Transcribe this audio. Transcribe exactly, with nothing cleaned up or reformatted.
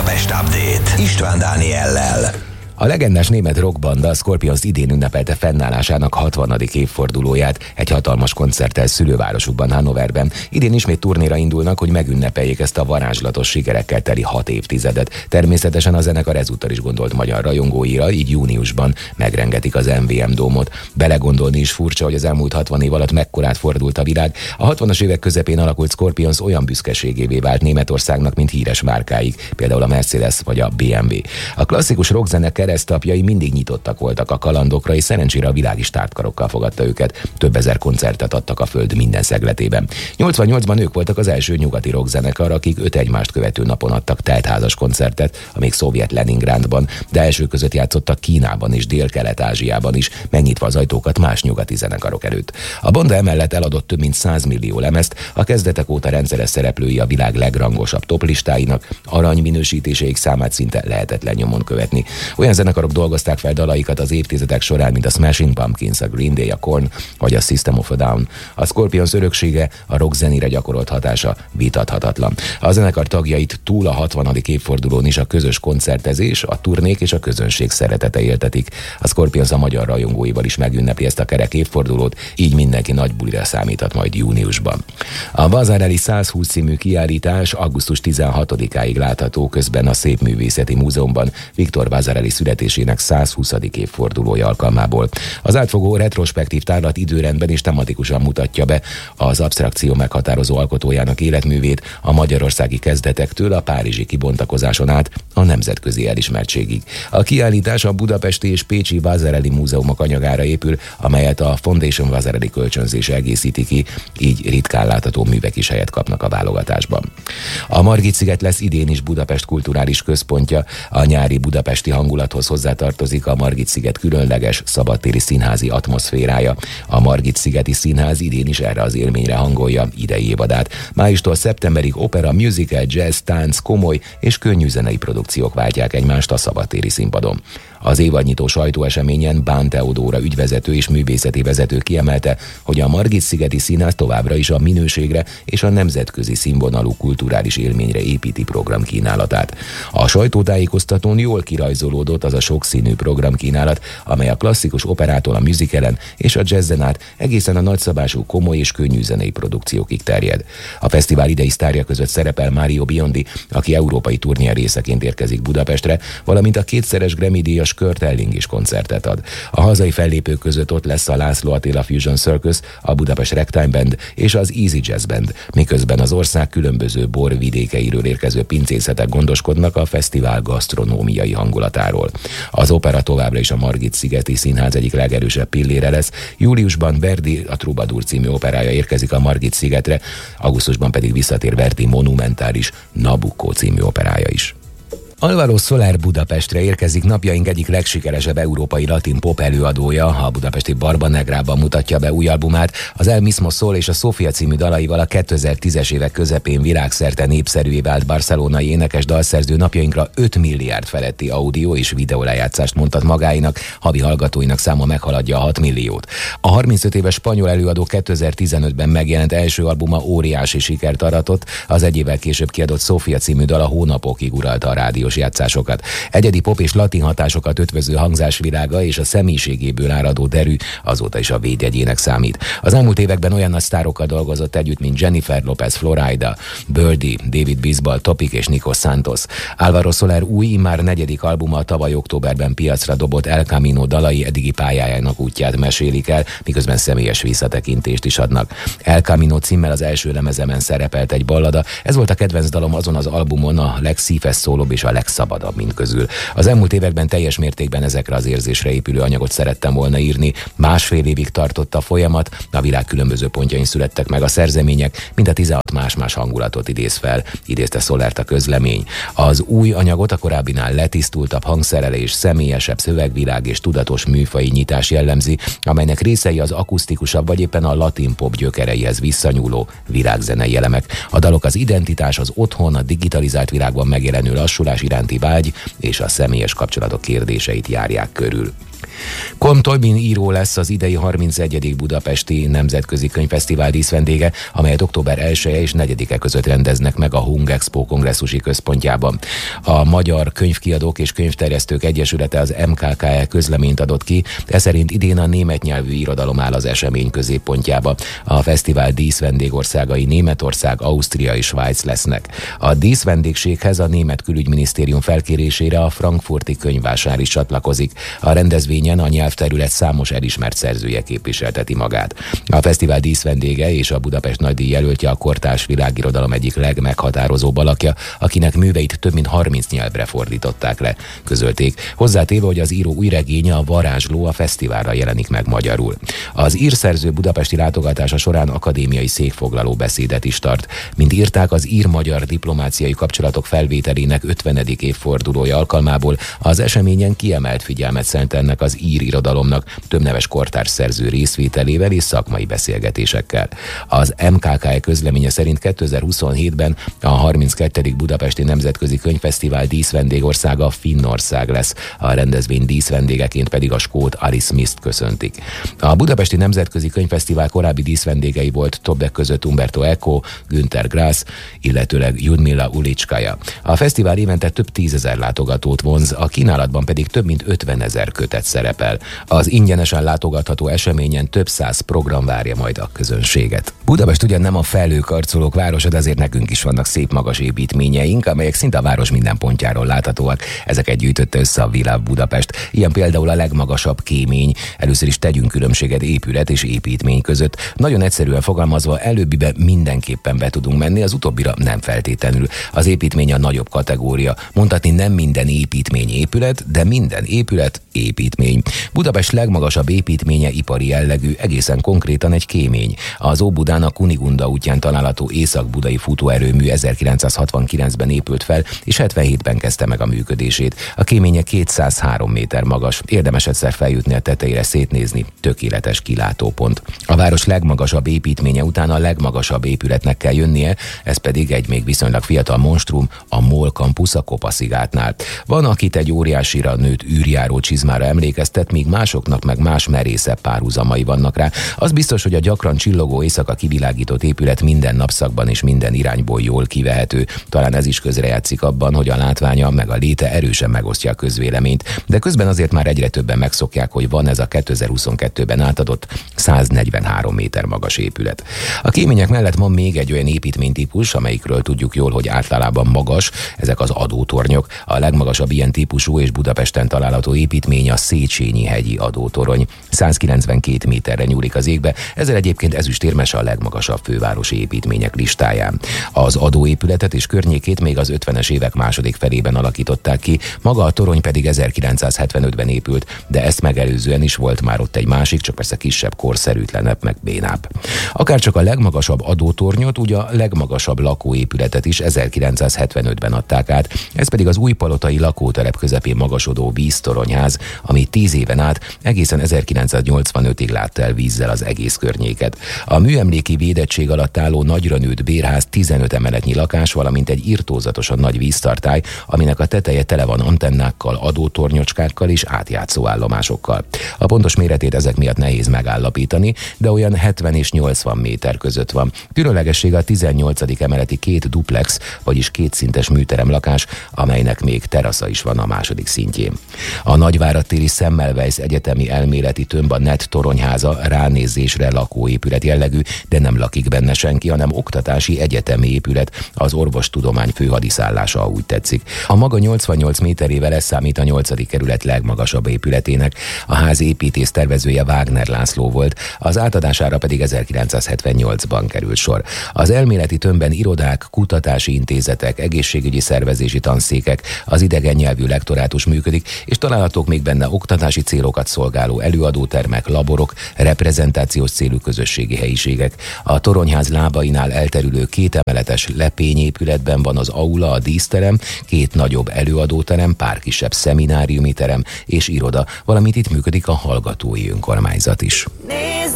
Budapest Update István Dániellel. A legendás német rockbanda a Scorpions idén ünnepelte fennállásának hatvanadik évfordulóját egy hatalmas koncerttel szülővárosukban, Hannoverben. Idén ismét turnéra indulnak, hogy megünnepeljék ezt a varázslatos sikerekkel teli hat évtizedet. Természetesen a zenekar ezúttal is gondolt magyar rajongóira, így júniusban megrengetik az em vé em Dómot. Belegondolni is furcsa, hogy az elmúlt hatvan év alatt mekkorát fordult a világ. A hatvanas évek közepén alakult Scorpions olyan büszkeségévé vált Németországnak, mint híres márkáig, például a Mercedes vagy a bé em vé. A klasszikus rockzene keresztapjai mindig nyitottak voltak a kalandokra, és szerencsére a világ is tártkarokkal fogadta őket. Több ezer koncertet adtak a föld minden szegletében. nyolcvannyolcban ők voltak az első nyugati rockzenekar, akik öt egymást követő napon adtak teltházas koncertet, a még szovjet Leningrádban, de első között játszottak Kínában és Dél-Kelet-Ázsiában is, megnyitva az ajtókat más nyugati zenekarok előtt. A banda emellett eladott több mint száz millió lemezt, a kezdetek óta rendszeres szereplői a világ legrangosabb toplistáinak, arany minősítéseik számát szinte lehetetlen nyomon követni. Olyan zenekarok dolgozták fel dalaikat az évtizedek során, mint a Smashing Pumpkins, a Green Day, a Korn vagy a System of a Down. A Scorpions öröksége, a rock zenére gyakorolt hatása vitathatatlan. A zenekar tagjait túl a hatvanadik évfordulón is a közös koncertezés, a turnék és a közönség szeretete éltetik. A Scorpions a magyar rajongóival is megünnepli ezt a kerek évfordulót, így mindenki nagy bulira számíthat majd júniusban. A Vasarely százhúsz című kiállítás augusztus tizenhatodikáig látható, közben a Szépművészeti Múzeumban Viktor Vasarely születésének százhuszadik évfordulója alkalmából. Az átfogó retrospektív tárlat időrendben és tematikusan mutatja be az absztrakció meghatározó alkotójának életművét a magyarországi kezdetektől a párizsi kibontakozáson át a nemzetközi elismertségig. A kiállítás a budapesti és pécsi Vasarely múzeumok anyagára épül, amelyet a Foundation Vasarely kölcsönzése egészíti ki, így ritkán látható művek is helyet kapnak a válogatásban. A Margit-sziget lesz idén is Budapest kulturális központja, a nyári budapesti hangulathoz hozzátartozik a Margit-sziget különleges szabadtéri színházi atmoszférája. A Margit-szigeti Színház idén is erre az élményre hangolja idei évadát. Májustól szeptemberig opera, musical, jazz, tánc, komoly és könnyű zenei produkciók váltják egymást a szabadtéri színpadon. Az évadnyitó sajtóeseményen Bán Teodóra ügyvezető és művészeti vezető kiemelte, hogy a Margit-szigeti Színház továbbra is a minőségre és a nemzetközi színvonalú kulturális élményre építi programkínálatát. A sajtótájékoztatón jól kirajzolódott az a sokszínű programkínálat, amely a klasszikus operától a musicalen és a jazzen át egészen a nagyszabású komoly és könnyű zenei produkciókig terjed. A fesztivál idei sztárja között szerepel Mario Biondi, aki európai turné részeként érkezik Budapestre, valamint a kétszeres Grammy-díjas Kurt Elling is koncertet ad. A hazai fellépők között ott lesz a László Attila Fusion Circus, a Budapest Ragtime Band és az Easy Jazz Band, miközben az ország különböző borvidékeiről érkező pincészetek gondoskodnak a fesztivál gasztronómiai hangulatáról. Az opera továbbra is a Margit-szigeti Színház egyik legerősebb pillére lesz. Júliusban Verdi a Troubadour című operája érkezik a Margit-szigetre, augusztusban pedig visszatér Verdi monumentális Nabucco című operája is. Alvaro Soler Budapestre érkezik, napjaink egyik legsikeresebb európai latin pop előadója, a budapesti Barba Negrában mutatja be új albumát. Az El Mismo Sol és a Sofia című dalaival a kétezer-tízes évek közepén világszerte népszerűvé vált barcelonai énekes dalszerző napjainkra öt milliárd feletti audio és videólejátszást mondhat magáinak, havi hallgatóinak száma meghaladja a hat milliót. A harmincöt éves spanyol előadó kétezer-tizenötben megjelent első albuma óriási sikert aratott, az egy évvel később kiadott Sofia című dala hónapokig uralta a rádiós játszásokat. Egyedi pop és latin hatásokat ötvöző hangzásvilága és a személyiségéből áradó derű azóta is a védjegyének számít. Az elmúlt években olyan nagy sztárokkal dolgozott együtt, mint Jennifer Lopez, Florida, Birdie, David Bisbal, Topic és Nico Santos. Alvaro Soler új, immár negyedik albuma a tavaly októberben piacra dobott El Camino dalai eddigi pályájának útját mesélik el, miközben személyes visszatekintést is adnak. El Camino címmel az első lemezemen szerepelt egy ballada, ez volt a kedvenc dalom azon az albumon, a legszíveszszólóbb és a legszabadabb mind közül. Az elmúlt években teljes mértékben ezekre az érzésre épülő anyagot szerettem volna írni. Másfél évig tartott a folyamat, a világ különböző pontjain születtek meg a szerzemények, mind a tizenhat más-más hangulatot idéz fel, idézte Solert a közlemény. Az új anyagot a korábbinál letisztultabb hangszerelés, személyesebb szövegvilág és tudatos műfaji nyitás jellemzi, amelynek részei az akusztikusabb vagy éppen a latin pop gyökereihez visszanyúló világzenei elemek. A dalok az identitás, az otthon, a digitalizált világban megjelenő lassulás iránti vágy és a személyes kapcsolatok kérdéseit járják körül. Kolm Tobin író lesz az idei harmincegyedik Budapesti Nemzetközi Könyvfesztivál díszvendége, amelyet október elseje és negyedike között rendeznek meg a Hungexpo kongresszusi központjában. A Magyar Könyvkiadók és Könyvterjesztők Egyesülete, az em ká ká e közleményt adott ki, ez szerint idén a német nyelvű irodalom áll az esemény középpontjába. A fesztivál díszvendégországai Németország, Ausztria és Svájc lesznek. A díszvendégséghez a német külügyminisztérium felkérésére a frankfurti könyvvásár is csatlakozik. A rendezvényen a nyelvterület számos elismert szerzője képviselteti magát. A fesztivál díszvendége és a Budapest nagydíj jelöltje a kortárs világirodalom egyik legmeghatározóbb alakja, akinek műveit több mint harminc nyelvre fordították le, közölték. Hozzátéve, hogy az író új regénye, a Varázsló a fesztiválra jelenik meg magyarul. Az írszerző budapesti látogatása során akadémiai székfoglaló beszédet is tart. Mint írták, az ír-magyar diplomáciai kapcsolatok felvételének ötvenedik évfordulója alkalmából az eseményen kiemelt figyelmet szentelnek az ír irodalomnak, több neves kortárs szerző részvételével és szakmai beszélgetésekkel. Az em ká ká e közleménye szerint kétezer-huszonhétben a harminckettedik Budapesti Nemzetközi Könyvfesztivál díszvendégországa Finnország lesz, a rendezvény díszvendégeként pedig a skót Ali Smith-t köszöntik. A Budapesti Nemzetközi Könyvfesztivál korábbi díszvendégei volt többek között Umberto Eco, Günter Grass, illetőleg Ljudmila Ulicskaja. A fesztivál évente több tízezer látogatót vonz, a kínálatban pedig több mint ötvenezer kötet szerepel. Az ingyenesen látogatható eseményen több száz program várja majd a közönséget. Budapest ugyan nem a felhőkarcolók városa, de azért nekünk is vannak szép magas építményeink, amelyek szinte a város minden pontjáról láthatóak. Ezeket gyűjtötte össze a Világ Budapest. Ilyen például a legmagasabb kémény. Először is tegyünk különbséget épület és építmény között. Nagyon egyszerűen fogalmazva, előbbibe mindenképpen be tudunk menni, az utóbbira nem feltétlenül. Az építmény a nagyobb kategória. Mondhatni nem minden építmény épület, de minden épület építmény. Budapest legmagasabb építménye ipari jellegű, egészen konkrétan egy kémény. Az Óbudán a Kunigunda útján található észak-budai futóerőmű ezerkilencszázhatvankilencben épült fel, és hetvenhétben kezdte meg a működését. A kéménye kétszázhárom méter magas. Érdemes egyszer feljutni a tetejére szétnézni, tökéletes kilátópont. A város legmagasabb építménye után a legmagasabb épületnek kell jönnie, ez pedig egy még viszonylag fiatal monstrum, a MOL Campus a Kopaszigátnál. Van, akit egy óriásira nőtt űrjáró csizmára emlékeztet, míg másoknak meg más merészebb párhuzamai vannak rá. Az biztos, hogy a gyakran csillogó éjszaka kivilágított épület minden napszakban és minden irányból jól kivehető. Talán ez is közrejátszik abban, hogy a látványa meg a léte erősen megosztja a közvéleményt, de közben azért már egyre többen megszokják, hogy van ez a kétezer-huszonkettőben átadott száznegyvenhárom méter magas épület. A kémények mellett van még egy olyan építménytípus, amelyikről tudjuk jól, hogy általában magas, ezek az adótornyok. A legmagasabb ilyen típusú és Budapesten található építmény a Széchenyi hegyi adótorony. százkilencvenkét méterre nyúlik az égbe, ezzel egyébként ezüstérmes a legmagasabb fővárosi építmények listáján. Az adóépületet és környékét még az ötvenes évek második felében alakították ki, maga a torony pedig ezerkilencszázhetvenötben épült, de ezt megelőzően is volt már ott egy másik, csak persze kisebb, korszerűtlenebb, meg bénább. Akárcsak a legmagasabb adótornyot, úgy a legmagasabb lakóépületet is ezerkilencszázhetvenötben adták át, ez pedig az újpalotai lakótelep közepén magasodó víztoronyház, ami tíz éven át egészen ezerkilencszáznyolcvanötig látta el vízzel az egész környéket. A műemléki védettség alatt álló nagyra nőtt bérház tizenöt emeletnyi lakás, valamint egy irtózatosan nagy víztartály, aminek a teteje tele van antennákkal, adótornyocskákkal és átjátszó állomásokkal. A pontos méretét ezek miatt nehéz megállapítani, de olyan hetven és nyolcvan méter között van. Különlegessége a tizennyolcadik emeleti két duplex, vagyis kétszintes műterem lakás, amelynek még terasza is van a második szintjén. A Nagyvárad téri Semmelweis Egyetemi Elméleti Tömb a net toronyháza ránézésre lakóépület jellegű, de nem lakik benne senki, hanem oktatási egyetemi épület, az orvostudomány főhadiszállása, ha úgy tetszik. A maga nyolcvannyolc méterével ez számít a nyolcadik kerület legmagasabb épületének. A ház építész tervezője Wagner László volt, az átadására pedig ezerkilencszázhetvennyolcban került sor. Az elméleti tömbben irodák, kutatási intézetek, egészségügyi szervezési tanszékek, az idegen nyelvű lektorátus működik, és találhatók még benne oktatási célokat szolgáló előadótermek, laborok, reprezentációs célú közösségi helyiségek. A toronyház lábainál elterülő két emeletes lepényépületben van az aula, a díszterem, két nagyobb előadóterem, pár kisebb szemináriumi terem és iroda, valamint itt működik a hallgatói önkormányzat is.